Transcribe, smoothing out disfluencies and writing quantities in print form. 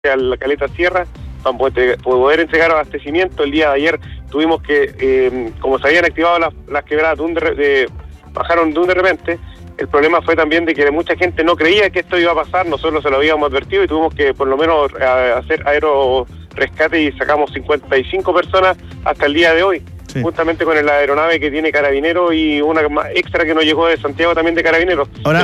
a la Caleta Sierra para poder entregar abastecimiento. El día de ayer tuvimos que, como se habían activado las quebradas bajaron de repente. El problema fue también de que mucha gente no creía que esto iba a pasar, nosotros se lo habíamos advertido y tuvimos que por lo menos hacer aerorescate y sacamos 55 personas hasta el día de hoy, sí, justamente con la aeronave que tiene Carabineros y una extra que nos llegó de Santiago también de Carabineros. Ahora,